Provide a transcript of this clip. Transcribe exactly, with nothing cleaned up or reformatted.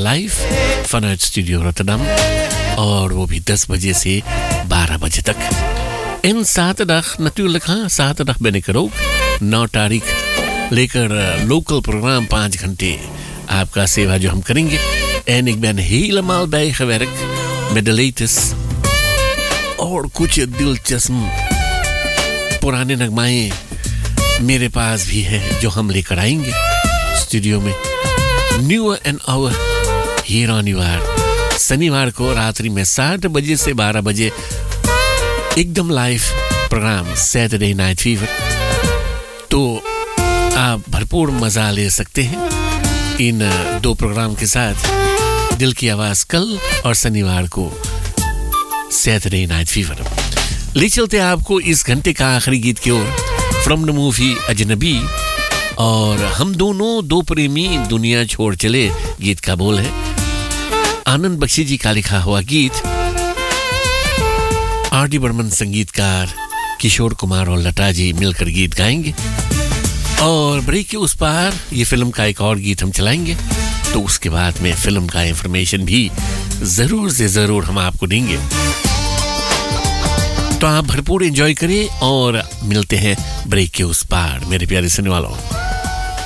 Live vanuit Studio Rotterdam और वो भी dez bजे से twaalf bजे तक. En zaterdag natuurlijk, हाँ zaterdag ben ik er ook. nine तारीख लेकर लोकल प्रोग्राम पाँच घंटे आपका सेवा जो हम करेंगे. En ik ben helemaal bijgewerkt met de latest और कुछ दिलचस्प पुराने नगमाएं मेरे पास भी है जो हम लेकर आएंगे स्टूडियो में. New and our here on your शनिवार को रात्रि में सात बजे से बारह बजे एकदम live programme Saturday night fever. तो आप भरपूर मजा ले सकते हैं इन दो प्रोग्राम के साथ. दिल की आवाज कल और शनिवार को सैटरडे नाइट फीवर. ले चलते आपको इस घंटे का आखिरी गीत की ओर फ्रॉम द मूवी अजनबी. और हम दोनों दो प्रेमी दुनिया छोड़ चले गीत का बोल है. आनंद बख्शी जी का लिखा हुआ गीत. आर डी बर्मन संगीतकार, किशोर कुमार और लता जी मिलकर गीत गाएंगे. और ब्रेक के उस पार ये फिल्म का एक और गीत हम चलाएंगे. तो उसके बाद में फिल्म का इंफॉर्मेशन भी जरूर से जरूर हम आपको देंगे. तो आप भरपूर एंजॉय करें और मिलते हैं ब्रेक के उस पार मेरे प्यारे सुनने वालों.